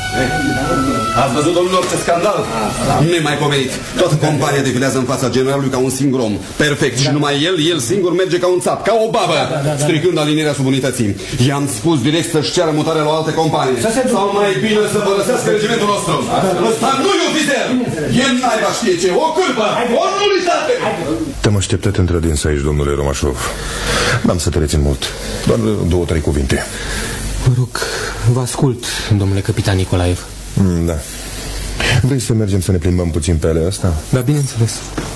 Ați văzut, domnilor, ce scandal? Nemaipomenit. Toată compania defilează în fața generalului ca un singur om. Perfect. Și numai el singur merge ca un țap, ca o babă, stricând alinierea subunității. I-am spus direct să-și ceară mutarea la o altă companie. Sau mai bine să părăsească regimentul nostru. Ăsta nu-i ofițer! El naiba știe ce, o cârpă, o nulitate! Te-am așteptat între dins aici, domnule Romașov. N-am să te rețin mult. Doar 2-3 cuvinte. Vă rog, vă ascult, domnule capitan Nicolaev. Da. Vrei să mergem să ne plimbăm puțin pe alea asta? Da, bineînțeles.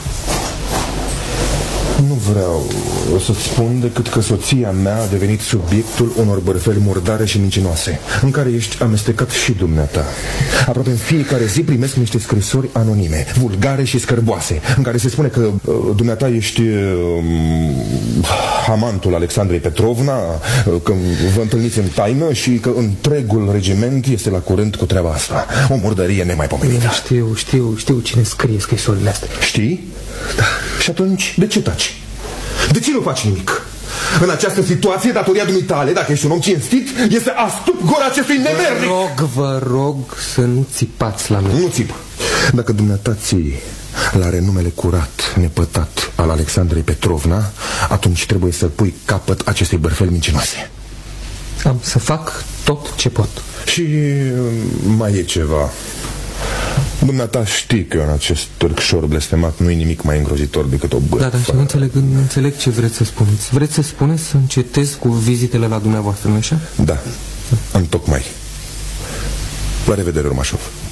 Nu vreau să-ți spun decât că soția mea a devenit subiectul unor bărfeli murdare și mincinoase, în care ești amestecat și dumneata. Aproape în fiecare zi primesc niște scrisori anonime, vulgare și scârboase, în care se spune că dumneata ești amantul Alexandrei Petrovna, că vă întâlniți în taină și că întregul regiment este la curent cu treaba asta. O murdărie nemaipomenită. Știu cine scrie scrisorile astea. Știi? Da. Și atunci, de ce taci? De ce nu faci nimic? În această situație, datoria dumitale, dacă ești un om cinstit, este a stup gura acestui nemernic. Vă rog să nu țipați la mine. Nu țip. Dacă dumneata ții la renumele curat, nepătat al Alexandrei Petrovna, atunci trebuie să pui capăt acestei bărfeli mincinoase. Am să fac tot ce pot. Și mai e ceva. Dumneata știi că în acest târgșor blestemat nu e nimic mai îngrozitor decât o bârfă. Da, și nu înțeleg ce vreți să spuneți. Vreți să spuneți să încetez cu vizitele la dumneavoastră, nu-i așa? Da, întocmai. La revedere, Romașov.